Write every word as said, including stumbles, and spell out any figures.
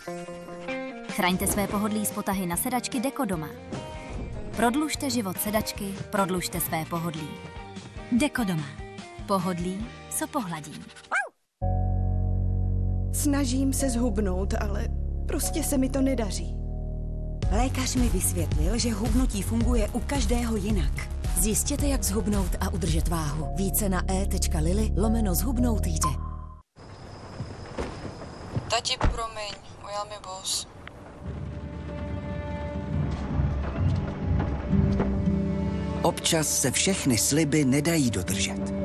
Chraňte své pohodlí s potahy na sedačky Dekodoma. Prodlužte život sedačky, prodlužte své pohodlí. Dekodoma. Pohodlí, co pohladí. Snažím se zhubnout, ale prostě se mi to nedaří. Lékař mi vysvětlil, že hubnutí funguje u každého jinak. Zjistěte, jak zhubnout a udržet váhu. Více na e.lily lomeno zhubnout jde. Tati, promiň, ujel mi bus. Občas se všechny sliby nedají dodržet.